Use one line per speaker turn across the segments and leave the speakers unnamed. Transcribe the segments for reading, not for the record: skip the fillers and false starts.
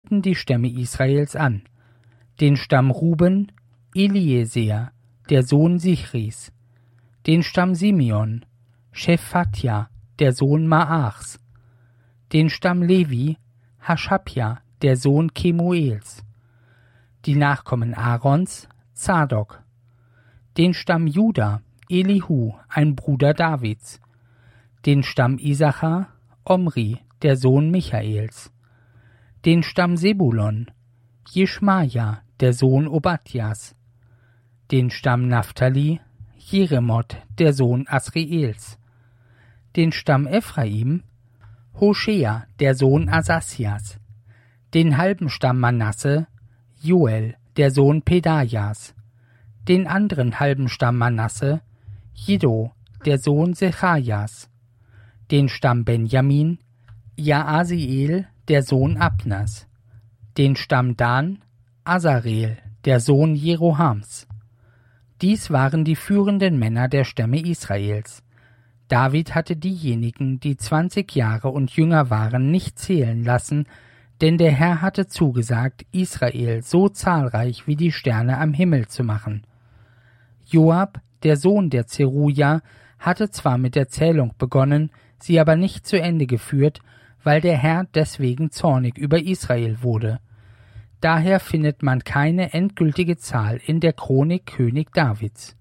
fügten die Stämme Israels an. Den Stamm Ruben, Eliezer, der Sohn Sichris. Den Stamm Simeon, Schephatja, der Sohn Maachs. Den Stamm Levi, Haschabja, der Sohn Kemuels. Die Nachkommen Aarons, Zadok. Den Stamm Juda, Elihu, ein Bruder Davids. Den Stamm Isachar, Omri, der Sohn Michaels. Den Stamm Sebulon, Jeschmaja, der Sohn Obadjas. Den Stamm Naphtali, Jeremoth, der Sohn Asriels. Den Stamm Ephraim, Hoschea, der Sohn Asasias. Den halben Stamm Manasse, Joel, der Sohn Pedajas. Den anderen halben Stamm Manasse, Jiddo, der Sohn Sechajas. Den Stamm Benjamin, Jaasiel, der Sohn Abnas. Den Stamm Dan, Asarel, der Sohn Jerohams. Dies waren die führenden Männer der Stämme Israels. David hatte diejenigen, die 20 Jahre und jünger waren, nicht zählen lassen, denn der Herr hatte zugesagt, Israel so zahlreich wie die Sterne am Himmel zu machen. Joab, der Sohn der Zeruja, hatte zwar mit der Zählung begonnen, sie aber nicht zu Ende geführt, weil der Herr deswegen zornig über Israel wurde. Daher findet man keine endgültige Zahl in der Chronik König Davids.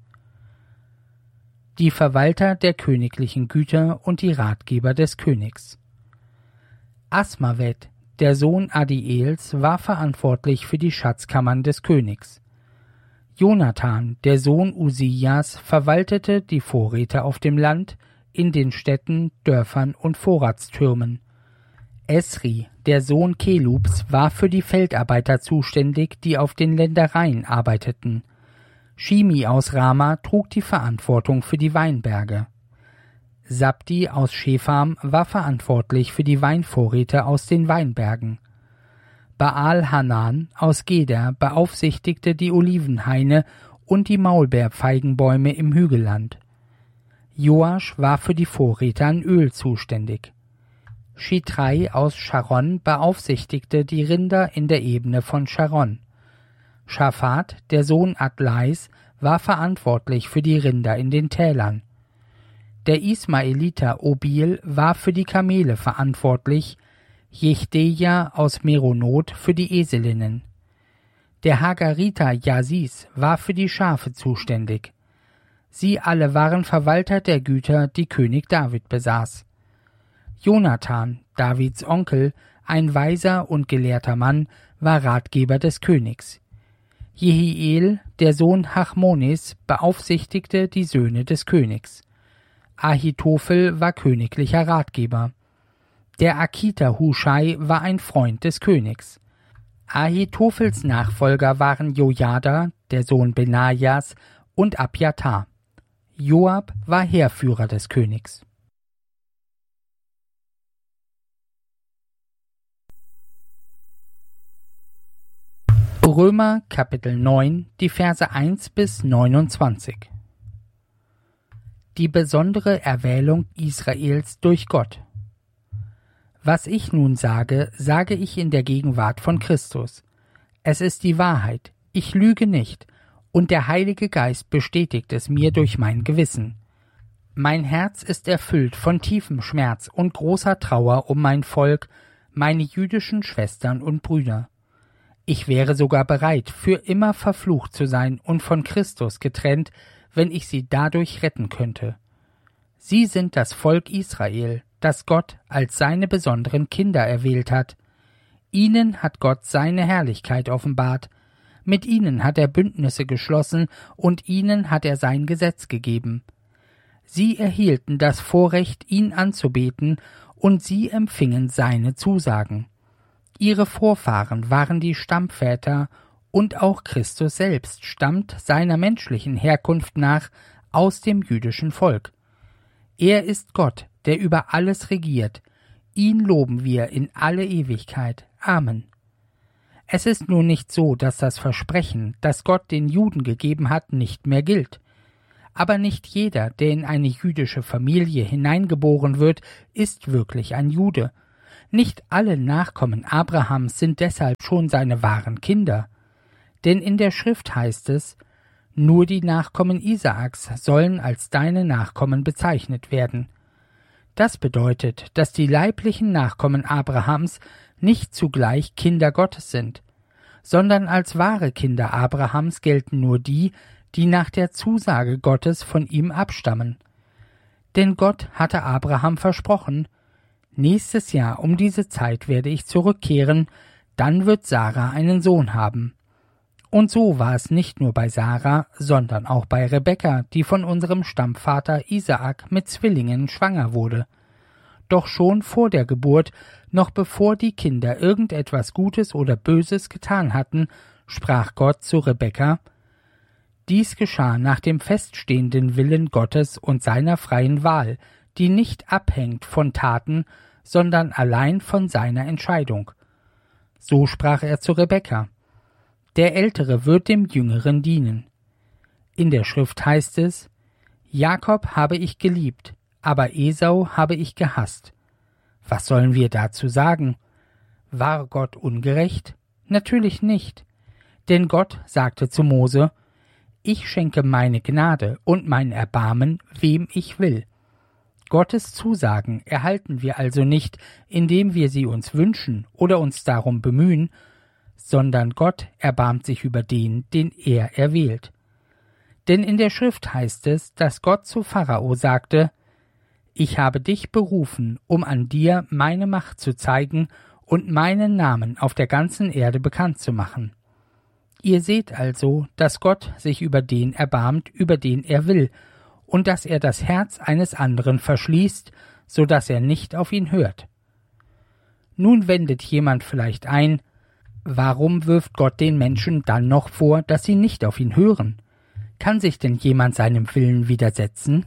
Die Verwalter der königlichen Güter und die Ratgeber des Königs. Asmavet, der Sohn Adiels, war verantwortlich für die Schatzkammern des Königs. Jonathan, der Sohn Usias, verwaltete die Vorräte auf dem Land, in den Städten, Dörfern und Vorratstürmen. Esri, der Sohn Kelubs, war für die Feldarbeiter zuständig, die auf den Ländereien arbeiteten. Shimi aus Rama trug die Verantwortung für die Weinberge. Sabdi aus Shepham war verantwortlich für die Weinvorräte aus den Weinbergen. Baal Hanan aus Geder beaufsichtigte die Olivenhaine und die Maulbeerfeigenbäume im Hügelland. Joasch war für die Vorräte an Öl zuständig. Schitrai aus Sharon beaufsichtigte die Rinder in der Ebene von Sharon. Schaphat, der Sohn Adlais, war verantwortlich für die Rinder in den Tälern. Der Ismaeliter Obil war für die Kamele verantwortlich, Jechteja aus Meronot für die Eselinnen. Der Hagariter Jasis war für die Schafe zuständig. Sie alle waren Verwalter der Güter, die König David besaß. Jonathan, Davids Onkel, ein weiser und gelehrter Mann, war Ratgeber des Königs. Jehiel, der Sohn Hachmonis, beaufsichtigte die Söhne des Königs. Ahitophel war königlicher Ratgeber. Der Akiter Huschai war ein Freund des Königs. Ahitophels Nachfolger waren Jojada, der Sohn Benajas, und Abjatar. Joab war Heerführer des Königs. Römer Kapitel 9, die Verse 1 bis 29. Die besondere Erwählung Israels durch Gott. Was ich nun sage, sage ich in der Gegenwart von Christus. Es ist die Wahrheit, ich lüge nicht, und der Heilige Geist bestätigt es mir durch mein Gewissen. Mein Herz ist erfüllt von tiefem Schmerz und großer Trauer um mein Volk, meine jüdischen Schwestern und Brüder. Ich wäre sogar bereit, für immer verflucht zu sein und von Christus getrennt, wenn ich sie dadurch retten könnte. Sie sind das Volk Israel, das Gott als seine besonderen Kinder erwählt hat. Ihnen hat Gott seine Herrlichkeit offenbart, mit ihnen hat er Bündnisse geschlossen und ihnen hat er sein Gesetz gegeben. Sie erhielten das Vorrecht, ihn anzubeten, und sie empfingen seine Zusagen. Ihre Vorfahren waren die Stammväter, und auch Christus selbst stammt seiner menschlichen Herkunft nach aus dem jüdischen Volk. Er ist Gott, der über alles regiert. Ihn loben wir in alle Ewigkeit. Amen. Es ist nun nicht so, dass das Versprechen, das Gott den Juden gegeben hat, nicht mehr gilt. Aber nicht jeder, der in eine jüdische Familie hineingeboren wird, ist wirklich ein Jude. Nicht alle Nachkommen Abrahams sind deshalb schon seine wahren Kinder. Denn in der Schrift heißt es, nur die Nachkommen Isaaks sollen als deine Nachkommen bezeichnet werden. Das bedeutet, dass die leiblichen Nachkommen Abrahams nicht zugleich Kinder Gottes sind, sondern als wahre Kinder Abrahams gelten nur die, die nach der Zusage Gottes von ihm abstammen. Denn Gott hatte Abraham versprochen, nächstes Jahr um diese Zeit werde ich zurückkehren, dann wird Sarah einen Sohn haben. Und so war es nicht nur bei Sarah, sondern auch bei Rebekka, die von unserem Stammvater Isaak mit Zwillingen schwanger wurde. Doch schon vor der Geburt, noch bevor die Kinder irgendetwas Gutes oder Böses getan hatten, sprach Gott zu Rebekka: Dies geschah nach dem feststehenden Willen Gottes und seiner freien Wahl, die nicht abhängt von Taten, sondern allein von seiner Entscheidung. So sprach er zu Rebekka: Der Ältere wird dem Jüngeren dienen. In der Schrift heißt es: Jakob habe ich geliebt, aber Esau habe ich gehasst. Was sollen wir dazu sagen? War Gott ungerecht? Natürlich nicht. Denn Gott sagte zu Mose: Ich schenke meine Gnade und mein Erbarmen, wem ich will. Gottes Zusagen erhalten wir also nicht, indem wir sie uns wünschen oder uns darum bemühen, sondern Gott erbarmt sich über den, den er erwählt. Denn in der Schrift heißt es, dass Gott zu Pharao sagte: Ich habe dich berufen, um an dir meine Macht zu zeigen und meinen Namen auf der ganzen Erde bekannt zu machen. Ihr seht also, dass Gott sich über den erbarmt, über den er will, und dass er das Herz eines anderen verschließt, so dass er nicht auf ihn hört. Nun wendet jemand vielleicht ein: Warum wirft Gott den Menschen dann noch vor, dass sie nicht auf ihn hören? Kann sich denn jemand seinem Willen widersetzen?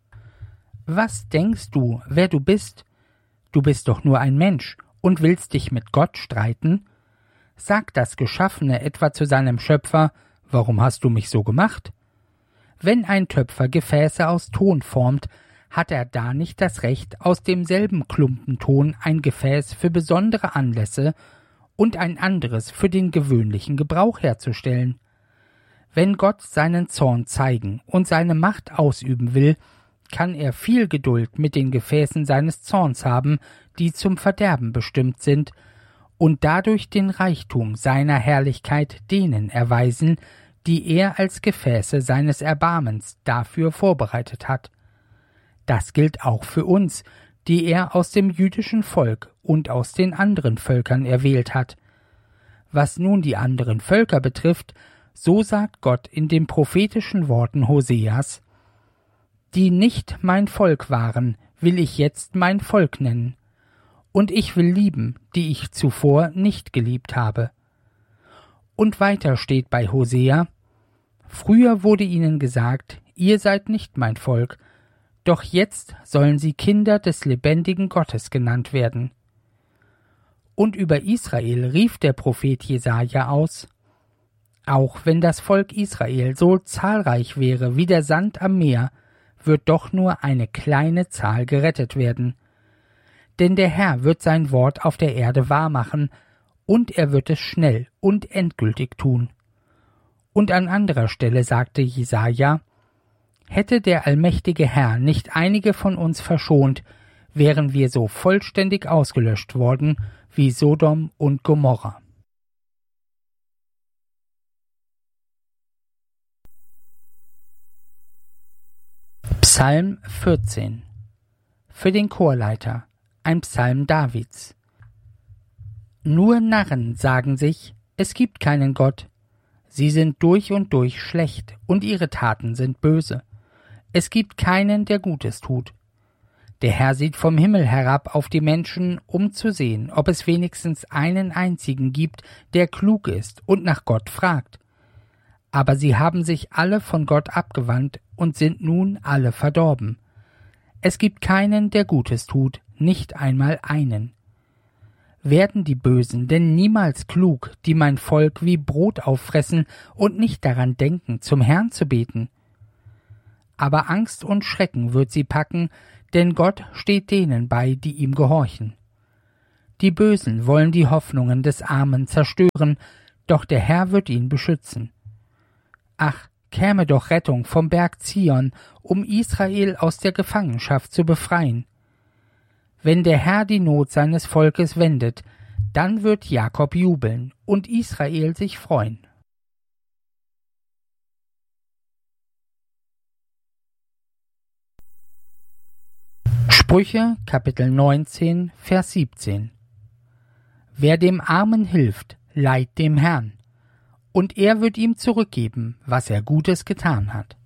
Was denkst du, wer du bist? Du bist doch nur ein Mensch und willst dich mit Gott streiten? Sagt das Geschaffene etwa zu seinem Schöpfer: Warum hast du mich so gemacht? Wenn ein Töpfer Gefäße aus Ton formt, hat er da nicht das Recht, aus demselben Klumpen Ton ein Gefäß für besondere Anlässe und ein anderes für den gewöhnlichen Gebrauch herzustellen? Wenn Gott seinen Zorn zeigen und seine Macht ausüben will, kann er viel Geduld mit den Gefäßen seines Zorns haben, die zum Verderben bestimmt sind, und dadurch den Reichtum seiner Herrlichkeit denen erweisen, die er als Gefäße seines Erbarmens dafür vorbereitet hat. Das gilt auch für uns, die er aus dem jüdischen Volk und aus den anderen Völkern erwählt hat. Was nun die anderen Völker betrifft, so sagt Gott in den prophetischen Worten Hoseas: Die nicht mein Volk waren, will ich jetzt mein Volk nennen, und ich will lieben, die ich zuvor nicht geliebt habe. Und weiter steht bei Hosea: Früher wurde ihnen gesagt, ihr seid nicht mein Volk, doch jetzt sollen sie Kinder des lebendigen Gottes genannt werden. Und über Israel rief der Prophet Jesaja aus: Auch wenn das Volk Israel so zahlreich wäre wie der Sand am Meer, wird doch nur eine kleine Zahl gerettet werden. Denn der Herr wird sein Wort auf der Erde wahrmachen, und er wird es schnell und endgültig tun. Und an anderer Stelle sagte Jesaja: Hätte der allmächtige Herr nicht einige von uns verschont, wären wir so vollständig ausgelöscht worden wie Sodom und Gomorra. Psalm 14. Für den Chorleiter, ein Psalm Davids. Nur Narren sagen sich, es gibt keinen Gott. Sie sind durch und durch schlecht, und ihre Taten sind böse. Es gibt keinen, der Gutes tut. Der Herr sieht vom Himmel herab auf die Menschen, um zu sehen, ob es wenigstens einen einzigen gibt, der klug ist und nach Gott fragt. Aber sie haben sich alle von Gott abgewandt und sind nun alle verdorben. Es gibt keinen, der Gutes tut, nicht einmal einen. Werden die Bösen denn niemals klug, die mein Volk wie Brot auffressen und nicht daran denken, zum Herrn zu beten? Aber Angst und Schrecken wird sie packen, denn Gott steht denen bei, die ihm gehorchen. Die Bösen wollen die Hoffnungen des Armen zerstören, doch der Herr wird ihn beschützen. Ach, käme doch Rettung vom Berg Zion, um Israel aus der Gefangenschaft zu befreien. Wenn der Herr die Not seines Volkes wendet, dann wird Jakob jubeln und Israel sich freuen. Sprüche, Kapitel 19, Vers 17. Wer dem Armen hilft, leiht dem Herrn, und er wird ihm zurückgeben, was er Gutes getan hat.